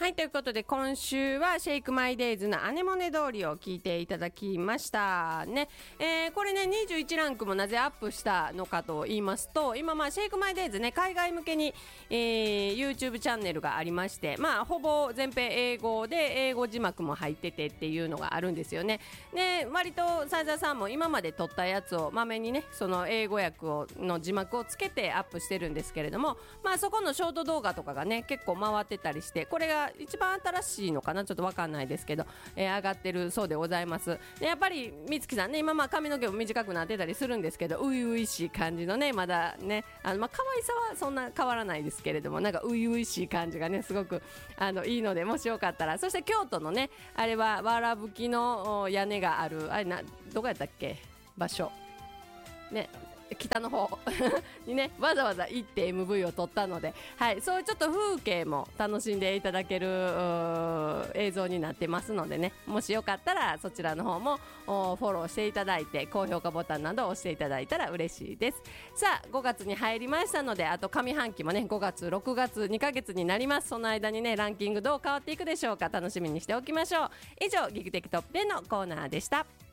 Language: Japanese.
はい、ということで今週はシェイクマイデイズのアネモネ通りを聞いていただきましたね。これね21ランクもなぜアップしたのかと言いますと、今シェイクマイデイズね海外向けに、YouTube チャンネルがありまして、ほぼ全編英語で英語字幕も入っててっていうのがあるんですよね。で割とサイザーさんも今まで撮ったやつをまめにねその英語訳の字幕をつけてアップしてるんですけれども、そこのショート動画とかがね結構回ってたりして、これが一番新しいのかな、ちょっと分かんないですけど、上がってるそうでございます。でやっぱり美月さんね今髪の毛も短くなってたりするんですけど、初々しい感じのねまだね可愛さはそんな変わらないですけれども、なんか初々しい感じがねすごくいいので、もしよかったら。そして京都のねあれはわらぶきの屋根があるどこやったっけ場所ね、北の方にねわざわざ行って MV を撮ったので、はい、そういうちょっと風景も楽しんでいただける映像になってますのでね、もしよかったらそちらの方もフォローしていただいて高評価ボタンなどを押していただいたら嬉しいです。さあ5月に入りましたので、あと上半期もね5月6月2ヶ月になります。その間にねランキングどう変わっていくでしょうか、楽しみにしておきましょう。以上ギグテキトップ10のコーナーでした。